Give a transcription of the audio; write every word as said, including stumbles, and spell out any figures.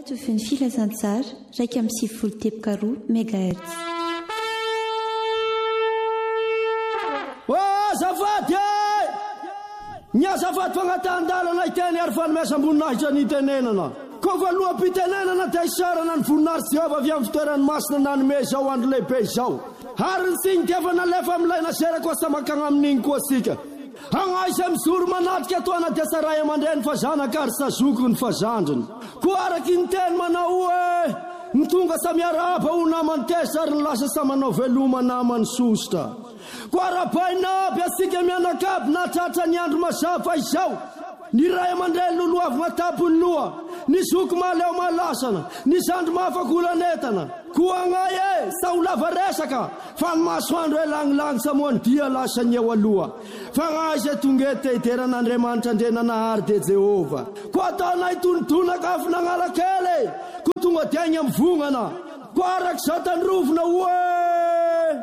Radio feny filazantsara raika amin'ny sivifolo teboka roa megahertz. O azafady e! Ny azafady fagnatandalana iteny ary fanomesa amboninahitra ny tenenana. Ko voaloham-pitenenana dia isarana ny voninahitsy Jehova avy amin'ny fitoerany masina nanome izao andro lehibe izao. Ary ny signy-tiavana lefa amin'ilay naserako asamakagna amin'iny koa sika. Agnaisa mizoro manatrika toana dia saray aman-dreny fa zanaka ary sazoko ny fazandriny. Ko araky ny teny manao hoe ny tonga samiaraba ho namany tesa ary ny lasa samanao veloma namany sosta. Ko arabaina aby asika mianakavy na tratra ny andro mazafa izao. Ny ray aman-dreny loloavina tapony loha, ny zoko maleo malasana, ny zandro mahafakolanetana. Ko agnay e, sa ho lava resaka, fa ny masoandro e langlang sa moany dia lasa ny eo aloha. Fa ngay se tonga te iteran'Andriamanitra andrena nahary de Jehova. Ko ataonay tonodonaka afinanala kely, ko tonga dia ny amvongana. Ko arak zao tandrovina hoe